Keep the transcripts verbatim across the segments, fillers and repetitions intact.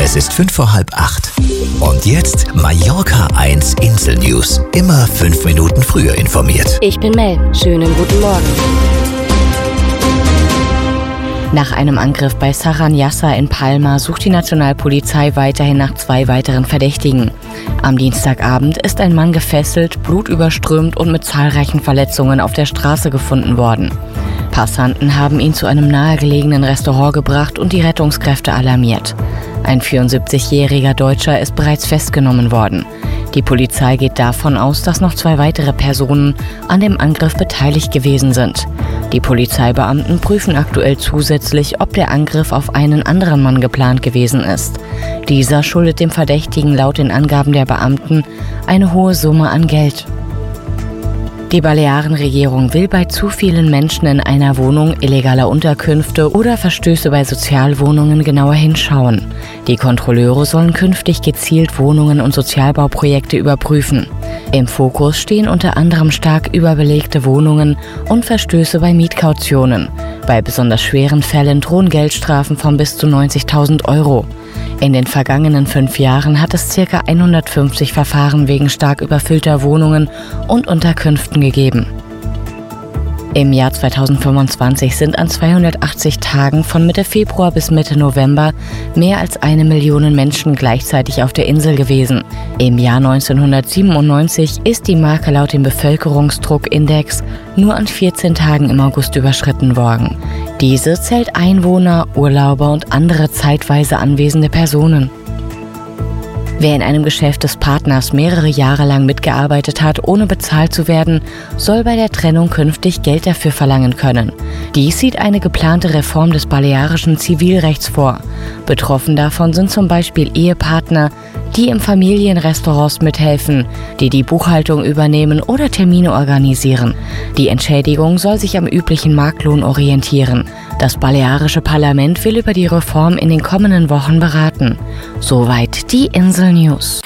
Es ist fünf vor halb acht. Und jetzt Mallorca eins Insel News. Immer fünf Minuten früher informiert. Ich bin Mel. Schönen guten Morgen. Nach einem Angriff bei Sarhan Yassa in Palma sucht die Nationalpolizei weiterhin nach zwei weiteren Verdächtigen. Am Dienstagabend ist ein Mann gefesselt, blutüberströmt und mit zahlreichen Verletzungen auf der Straße gefunden worden. Passanten haben ihn zu einem nahegelegenen Restaurant gebracht und die Rettungskräfte alarmiert. Ein vierundsiebzigjähriger Deutscher ist bereits festgenommen worden. Die Polizei geht davon aus, dass noch zwei weitere Personen an dem Angriff beteiligt gewesen sind. Die Polizeibeamten prüfen aktuell zusätzlich, ob der Angriff auf einen anderen Mann geplant gewesen ist. Dieser schuldet dem Verdächtigen laut den Angaben der Beamten eine hohe Summe an Geld. Die Balearenregierung will bei zu vielen Menschen in einer Wohnung, illegaler Unterkünfte oder Verstöße bei Sozialwohnungen genauer hinschauen. Die Kontrolleure sollen künftig gezielt Wohnungen und Sozialbauprojekte überprüfen. Im Fokus stehen unter anderem stark überbelegte Wohnungen und Verstöße bei Mietkautionen. Bei besonders schweren Fällen drohen Geldstrafen von bis zu neunzigtausend Euro. In den vergangenen fünf Jahren hat es ca. hundertfünfzig Verfahren wegen stark überfüllter Wohnungen und Unterkünften gegeben. Im Jahr zweitausendfünfundzwanzig sind an zweihundertachtzig Tagen von Mitte Februar bis Mitte November mehr als eine Million Menschen gleichzeitig auf der Insel gewesen. Im Jahr neunzehnhundertsiebenundneunzig ist die Marke laut dem Bevölkerungsdruckindex nur an vierzehn Tagen im August überschritten worden. Diese zählt Einwohner, Urlauber und andere zeitweise anwesende Personen. Wer in einem Geschäft des Partners mehrere Jahre lang mitgearbeitet hat, ohne bezahlt zu werden, soll bei der Trennung künftig Geld dafür verlangen können. Dies sieht eine geplante Reform des balearischen Zivilrechts vor. Betroffen davon sind zum Beispiel Ehepartner, die im Familienrestaurants mithelfen, die die Buchhaltung übernehmen oder Termine organisieren. Die Entschädigung soll sich am üblichen Marktlohn orientieren. Das balearische Parlament will über die Reform in den kommenden Wochen beraten. Soweit die Insel News.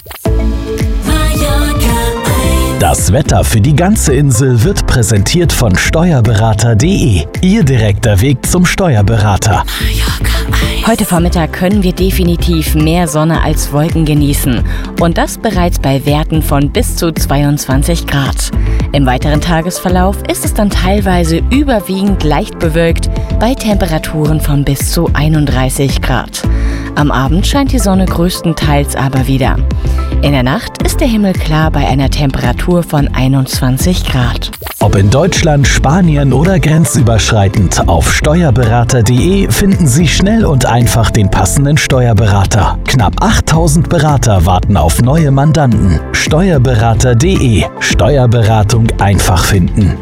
Das Wetter für die ganze Insel wird präsentiert von Steuerberater punkt de. Ihr direkter Weg zum Steuerberater. Heute Vormittag können wir definitiv mehr Sonne als Wolken genießen. Und das bereits bei Werten von bis zu zweiundzwanzig Grad. Im weiteren Tagesverlauf ist es dann teilweise überwiegend leicht bewölkt bei Temperaturen von bis zu einunddreißig Grad. Am Abend scheint die Sonne größtenteils aber wieder. In der Nacht ist der Himmel klar bei einer Temperatur von einundzwanzig Grad. Ob in Deutschland, Spanien oder grenzüberschreitend, auf Steuerberater punkt de finden Sie schnell und einfach den passenden Steuerberater. Knapp achttausend Berater warten auf neue Mandanten. Steuerberater punkt de. Steuerberatung einfach finden.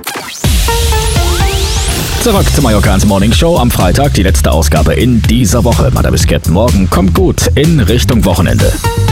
Zurück zur Mallorca eins Morning Show am Freitag, die letzte Ausgabe in dieser Woche. Madame Biscuit, morgen kommt gut in Richtung Wochenende.